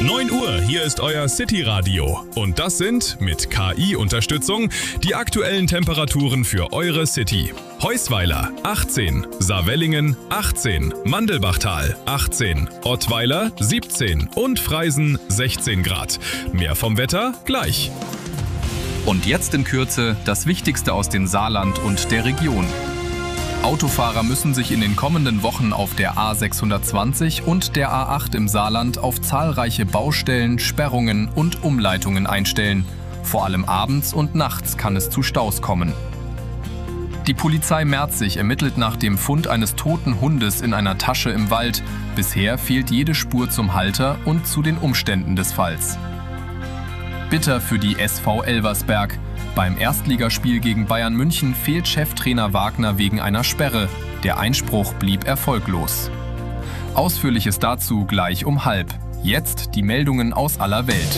9 Uhr, hier ist euer City-Radio. Und das sind, mit KI-Unterstützung, die aktuellen Temperaturen für eure City. Heusweiler 18, Saarwellingen 18, Mandelbachtal 18, Ottweiler 17 und Freisen 16 Grad. Mehr vom Wetter gleich. Und jetzt in Kürze das Wichtigste aus dem Saarland und der Region. Autofahrer müssen sich in den kommenden Wochen auf der A620 und der A8 im Saarland auf zahlreiche Baustellen, Sperrungen und Umleitungen einstellen. Vor allem abends und nachts kann es zu Staus kommen. Die Polizei Merzig ermittelt nach dem Fund eines toten Hundes in einer Tasche im Wald. Bisher fehlt jede Spur zum Halter und zu den Umständen des Falls. Bitter für die SV Elversberg. Beim Erstligaspiel gegen Bayern München fehlt Cheftrainer Wagner wegen einer Sperre. Der Einspruch blieb erfolglos. Ausführliches dazu gleich um 12:30. Jetzt die Meldungen aus aller Welt.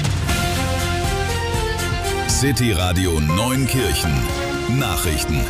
City Radio Neunkirchen. Nachrichten.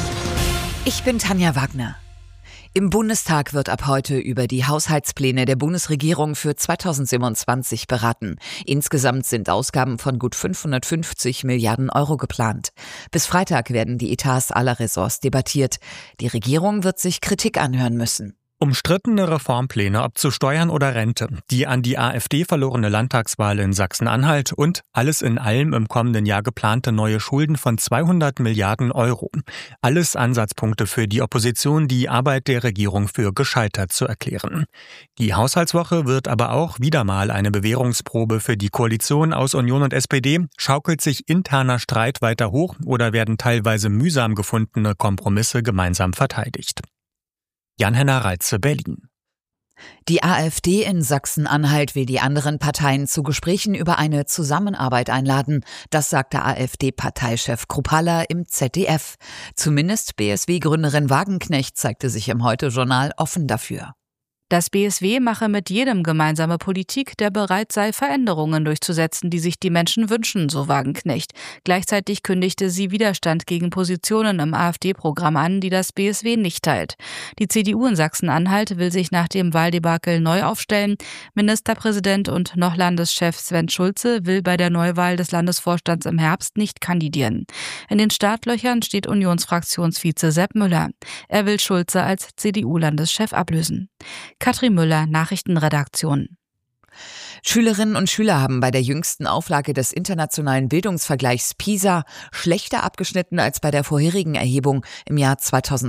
Ich bin Tanja Wagner. Im Bundestag wird ab heute über die Haushaltspläne der Bundesregierung für 2027 beraten. Insgesamt sind Ausgaben von gut 550 Milliarden Euro geplant. Bis Freitag werden die Etats aller Ressorts debattiert. Die Regierung wird sich Kritik anhören müssen. Umstrittene Reformpläne, ob zu Steuern oder Rente, die an die AfD verlorene Landtagswahl in Sachsen-Anhalt und alles in allem im kommenden Jahr geplante neue Schulden von 200 Milliarden Euro. Alles Ansatzpunkte für die Opposition, die Arbeit der Regierung für gescheitert zu erklären. Die Haushaltswoche wird aber auch wieder mal eine Bewährungsprobe für die Koalition aus Union und SPD. Schaukelt sich interner Streit weiter hoch oder werden teilweise mühsam gefundene Kompromisse gemeinsam verteidigt? Jan-Henner Reitze, Berlin. Die AfD in Sachsen-Anhalt will die anderen Parteien zu Gesprächen über eine Zusammenarbeit einladen. Das sagte AfD-Parteichef Kruppalla im ZDF. Zumindest BSW-Gründerin Wagenknecht zeigte sich im Heute-Journal offen dafür. Das BSW mache mit jedem gemeinsame Politik, der bereit sei, Veränderungen durchzusetzen, die sich die Menschen wünschen, so Wagenknecht. Gleichzeitig kündigte sie Widerstand gegen Positionen im AfD-Programm an, die das BSW nicht teilt. Die CDU in Sachsen-Anhalt will sich nach dem Wahldebakel neu aufstellen. Ministerpräsident und noch Landeschef Sven Schulze will bei der Neuwahl des Landesvorstands im Herbst nicht kandidieren. In den Startlöchern steht Unionsfraktionsvize Sepp Müller. Er will Schulze als CDU-Landeschef ablösen. Katrin Müller, Nachrichtenredaktion. Schülerinnen und Schüler haben bei der jüngsten Auflage des internationalen Bildungsvergleichs PISA schlechter abgeschnitten als bei der vorherigen Erhebung im Jahr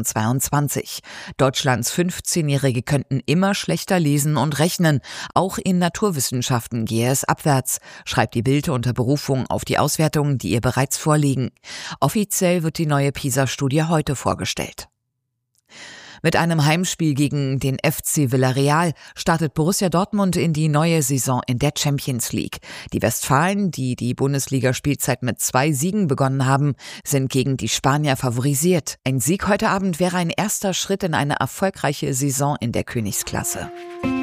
2022. Deutschlands 15-Jährige könnten immer schlechter lesen und rechnen. Auch in Naturwissenschaften gehe es abwärts, schreibt die Bild unter Berufung auf die Auswertungen, die ihr bereits vorliegen. Offiziell wird die neue PISA-Studie heute vorgestellt. Mit einem Heimspiel gegen den FC Villarreal startet Borussia Dortmund in die neue Saison in der Champions League. Die Westfalen, die die Bundesliga-Spielzeit mit 2 Siegen begonnen haben, sind gegen die Spanier favorisiert. Ein Sieg heute Abend wäre ein erster Schritt in eine erfolgreiche Saison in der Königsklasse.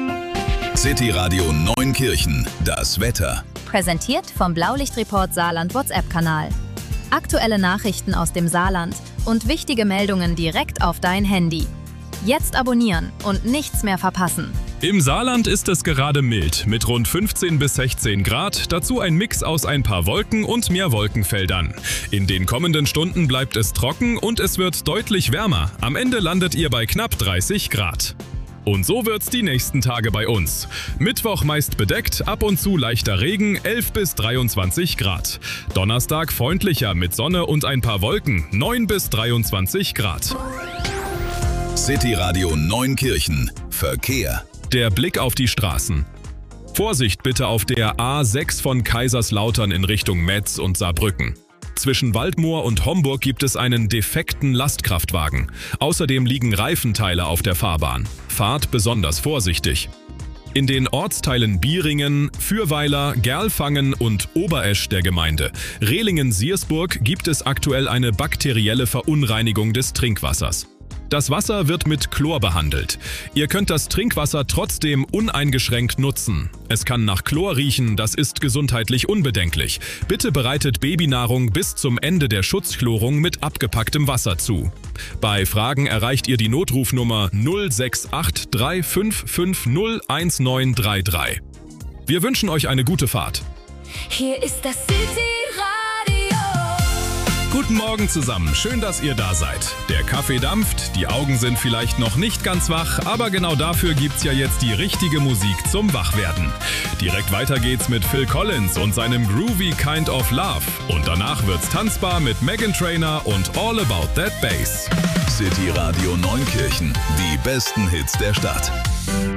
City Radio Neunkirchen, das Wetter. Präsentiert vom Blaulichtreport Saarland WhatsApp-Kanal. Aktuelle Nachrichten aus dem Saarland und wichtige Meldungen direkt auf dein Handy. Jetzt abonnieren und nichts mehr verpassen. Im Saarland ist es gerade mild, mit rund 15 bis 16 Grad, dazu ein Mix aus ein paar Wolken und mehr Wolkenfeldern. In den kommenden Stunden bleibt es trocken und es wird deutlich wärmer. Am Ende landet ihr bei knapp 30 Grad. Und so wird's die nächsten Tage bei uns. Mittwoch meist bedeckt, ab und zu leichter Regen, 11 bis 23 Grad. Donnerstag freundlicher mit Sonne und ein paar Wolken, 9 bis 23 Grad. City Radio Neunkirchen. Verkehr. Der Blick auf die Straßen. Vorsicht bitte auf der A6 von Kaiserslautern in Richtung Metz und Saarbrücken. Zwischen Waldmoor und Homburg gibt es einen defekten Lastkraftwagen. Außerdem liegen Reifenteile auf der Fahrbahn. Fahrt besonders vorsichtig. In den Ortsteilen Bieringen, Fürweiler, Gerlfangen und Oberesch der Gemeinde Rehlingen-Siersburg gibt es aktuell eine bakterielle Verunreinigung des Trinkwassers. Das Wasser wird mit Chlor behandelt. Ihr könnt das Trinkwasser trotzdem uneingeschränkt nutzen. Es kann nach Chlor riechen, das ist gesundheitlich unbedenklich. Bitte bereitet Babynahrung bis zum Ende der Schutzchlorung mit abgepacktem Wasser zu. Bei Fragen erreicht ihr die Notrufnummer 068 3550 1933. Wir wünschen euch eine gute Fahrt. Hier ist das City-Radio. Guten Morgen zusammen, schön, dass ihr da seid. Der Kaffee dampft, die Augen sind vielleicht noch nicht ganz wach, aber genau dafür gibt's ja jetzt die richtige Musik zum Wachwerden. Direkt weiter geht's mit Phil Collins und seinem Groovy Kind of Love. Und danach wird's tanzbar mit Meghan Trainor und All About That Bass. City Radio Neunkirchen, die besten Hits der Stadt.